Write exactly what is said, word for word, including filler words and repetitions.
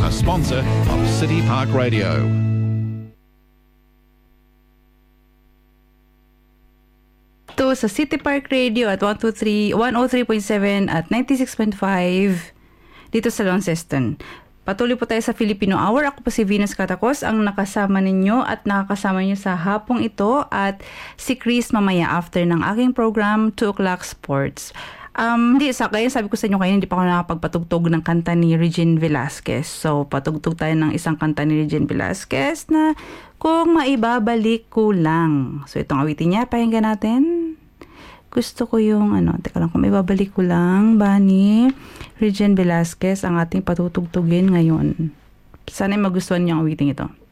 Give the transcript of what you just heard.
a sponsor of City Park Radio. To sa City Park Radio at one oh three point seven at ninety-six point five dito sa Launceston. Patuloy po tayo sa Filipino Hour. Ako po si Venus Catacos, ang nakasama ninyo at nakakasama ninyo sa hapong ito, at si Chris mamaya after ng aking program, two o'clock Sports. Um, hindi, sa kaya sabi ko sa inyo kayo, hindi pa ako nakapagpatugtog ng kanta ni Regine Velasquez. So, patugtog tayo ng isang kanta ni Regine Velasquez na Kung Maibabalik Ko Lang. So, itong awitin niya, pakinggan natin. Gusto ko yung, ano, teka lang, Kung Maibabalik Ko Lang, ba ni Regine Velasquez ang ating patutugtugin ngayon. Sana'y magustuhan niyo ang awiting ito.